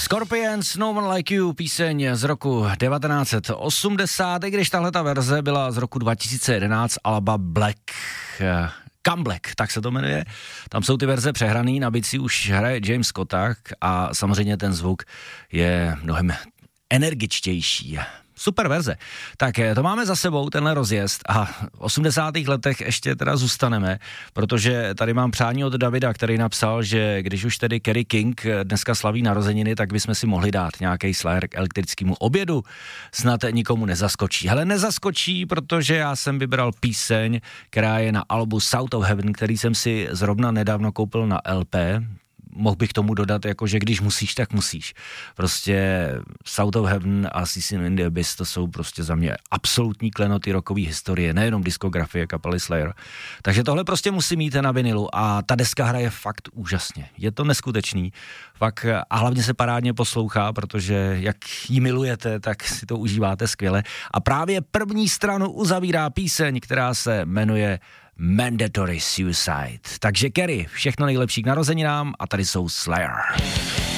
Scorpions, No One Like You, píseň z roku 1980, i když tahleta verze byla z roku 2011, alba Black, Come Black, tak se to jmenuje. Tam jsou ty verze přehraný, na bicí už hraje James Scottak a samozřejmě ten zvuk je mnohem energičtější. Super verze. Tak to máme za sebou, tenhle rozjezd a v 80. letech ještě teda zůstaneme, protože tady mám přání od Davida, který napsal, že když už tedy Kerry King dneska slaví narozeniny, tak bychom si mohli dát nějaký slayer k elektrickému obědu. Snad nikomu nezaskočí. Hele, nezaskočí, protože já jsem vybral píseň, která je na albu South of Heaven, který jsem si zrovna nedávno koupil na LP. Mohl bych tomu dodat, jako, že když musíš, tak musíš. Prostě South of Heaven a Season in the Abyss, to jsou prostě za mě absolutní klenoty rockové historie, nejenom diskografie kapely Slayer. Takže tohle prostě musí mít na vinilu a ta deska hraje fakt úžasně. Je to neskutečný. Fakt, a hlavně se parádně poslouchá, protože jak ji milujete, tak si to užíváte skvěle. A právě první stranu uzavírá píseň, která se jmenuje Mandatory Suicide. Takže Kerry, všechno nejlepší k narozeninám a tady jsou Slayer.